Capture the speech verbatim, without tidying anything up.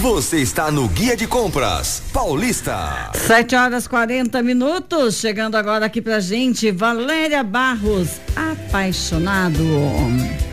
Você está no Guia de Compras Paulista. Sete horas quarenta minutos. Chegando agora aqui pra gente, Valéria Barros, Apaixonado.